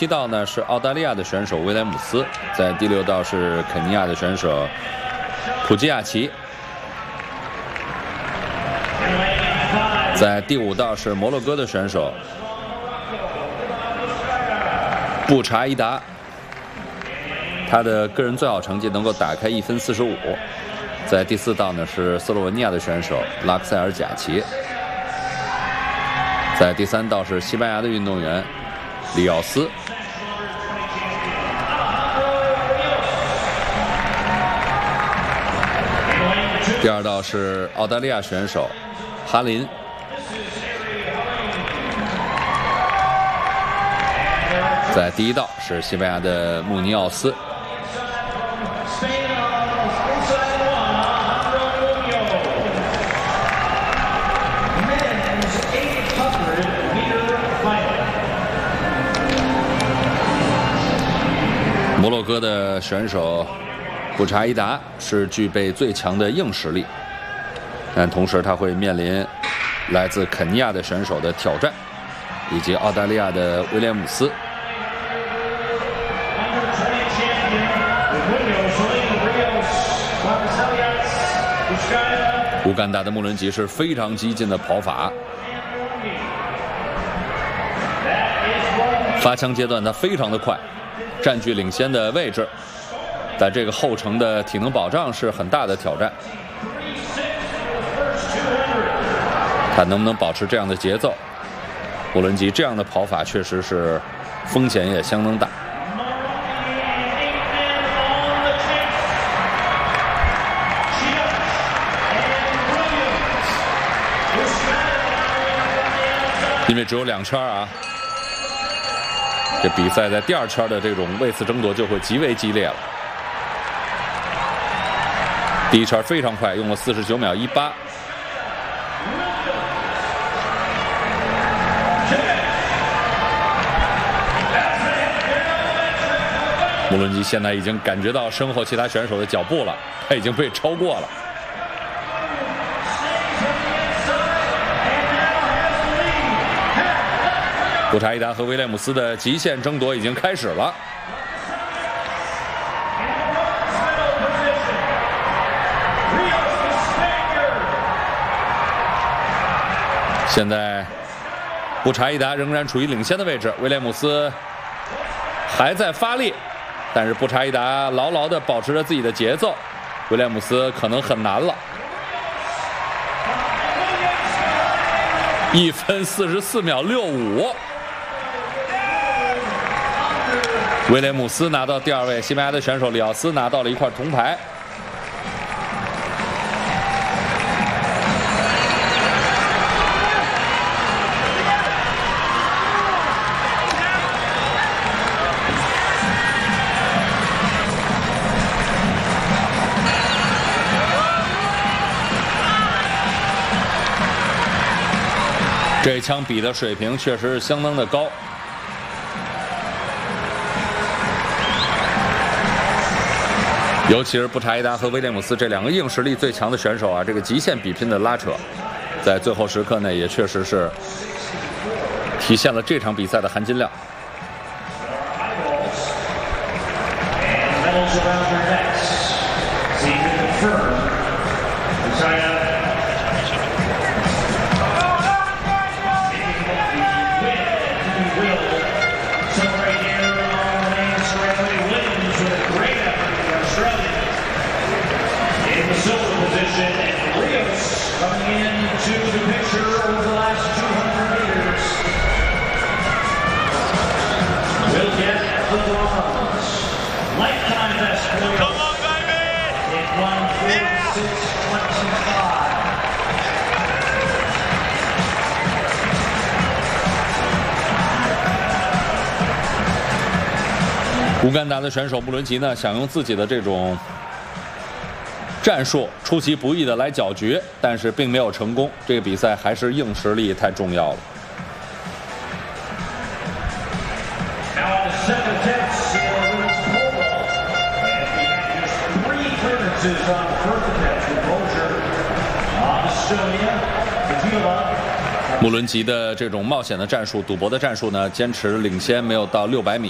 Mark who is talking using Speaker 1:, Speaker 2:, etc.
Speaker 1: 7道呢是澳大利亚的选手威廉姆斯，在第6道是肯尼亚的选手普基亚奇，在第5道是摩洛哥的选手布查伊达，他的个人最好成绩能够打开1分45。在第4道呢是斯洛文尼亚的选手拉克塞尔贾奇，在第3道是西班牙的运动员里奥斯。第2道是澳大利亚选手哈林。在第1道是西班牙的穆尼奥斯。摩洛哥的选手布查伊达是具备最强的硬实力，但同时他会面临来自肯尼亚的选手的挑战，以及澳大利亚的威廉姆斯。乌干达的穆伦吉是非常激进的跑法，发枪阶段他非常的快，占据领先的位置，但这个后程的体能保障是很大的挑战。他能不能保持这样的节奏？穆伦吉这样的跑法确实是风险也相当大。因为只有2圈啊，这比赛在第2圈的这种位次争夺就会极为激烈了。第1圈非常快，用了49秒18。穆伦吉现在已经感觉到身后其他选手的脚步了，他已经被超过了。布查伊达和威廉姆斯的极限争夺已经开始了。现在布查伊达仍然处于领先的位置，威廉姆斯还在发力，但是布查伊达牢牢地保持着自己的节奏，威廉姆斯可能很难了。1分44秒65。威廉姆斯拿到第2位，西班牙的选手里奥斯拿到了1块铜牌。这一枪比的水平确实是相当的高。尤其是布查伊达和威廉姆斯这2个硬实力最强的选手啊，这个极限比拼的拉扯，在最后时刻呢，也确实是体现了这场比赛的含金量。乌干达的选手穆伦吉呢，想用自己的这种战术出其不意的来搅局，但是并没有成功。这个比赛还是硬实力太重要了。穆伦吉的这种冒险的战术、赌博的战术呢，坚持领先没有到600米。